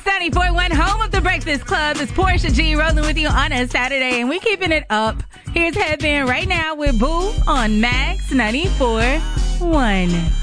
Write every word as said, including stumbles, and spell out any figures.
ninety-four point one, home of the Breakfast Club. It's Portia G rolling with you on a Saturday, and we keeping it up. Here's Headband right now with Boo on Max ninety-four point one.